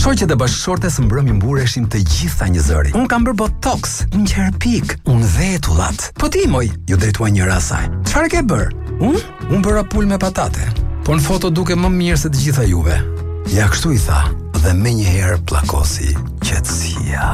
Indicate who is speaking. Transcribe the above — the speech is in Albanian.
Speaker 1: Shoqet e bashkëshorte së mbrëmje mbureshin të gjitha një zëri. Unë kam bërë botox, unë qerë pik, unë vetullat. Po ti moj, ju drejtua njëra asaj. Çfarë ke bërë? Unë bëra pul me patate. Po në foto duke më mirë se të gjitha juve. Ja kështu i tha, dhe me njëherë plakosi qetësia.